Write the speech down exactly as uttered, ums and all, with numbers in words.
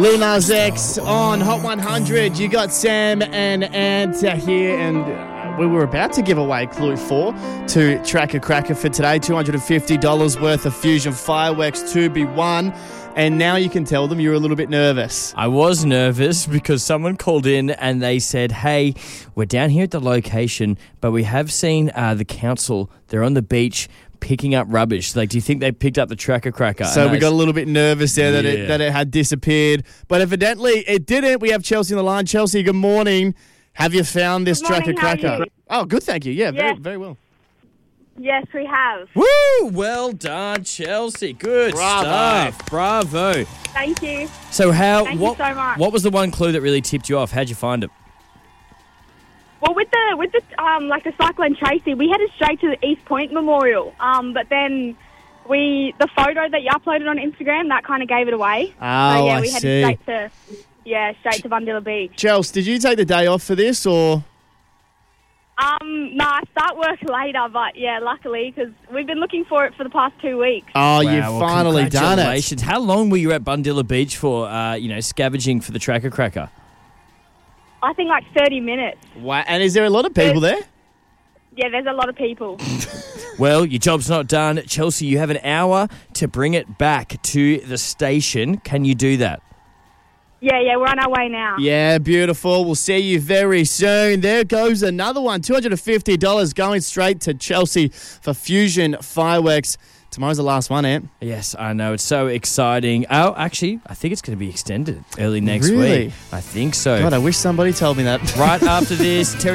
Lil Nas X on Hot one hundred. You got Sam and Ant here, and uh, we were about to give away Clue four to Tracker Cracker for today. two hundred fifty dollars worth of Fusion fireworks to be won. And now you can tell them you were a little bit nervous. I was nervous because someone called in and they said, hey, we're down here at the location, but we have seen uh, the council. They're on the beach picking up rubbish. Like, do you think they picked up the Tracker Cracker? So and we I got a little bit nervous there that, Yeah. it, that it had disappeared. But evidently it didn't. We have Chelsea on the line. Chelsea, good morning. Have you found this Good morning, Tracker how are Cracker? you? Oh, good, thank you. Yeah, very, Yes. very well. Yes, we have. Woo! Well done, Chelsea. Good Bravo. stuff. Bravo. Thank you. So how? Thank you what, so much. What was the one clue that really tipped you off? How'd you find it? Well, with the with the um like the Cyclone Tracy, we headed straight to the East Point Memorial. Um, but then we the photo that you uploaded on Instagram that kind of gave it away. Oh, so yeah, I we see. headed straight to yeah straight to Bundilla Beach. Chelsea, did you take the day off for this or? Um, no, I start work later, but yeah, luckily because we've been looking for it for the past two weeks. Oh, Wow, you've well, finally done it. congratulations. How long were you at Bundilla Beach for, uh, you know, scavenging for the Tracker Cracker? I think like thirty minutes. Wow. And is there a lot of people there? Yeah, there's a lot of people. Well, your job's not done. Chelsea, you have an hour to bring it back to the station. Can you do that? yeah, yeah, we're on our way now. Yeah, beautiful. We'll see you very soon. There goes another one. two hundred fifty dollars going straight to Chelsea for Fusion Fireworks. Tomorrow's the last one, Ant. Yes, I know. It's so exciting. Oh, actually, I think it's going to be extended early next Really? week. I think so. God, I wish somebody told me that. Right after this, Terry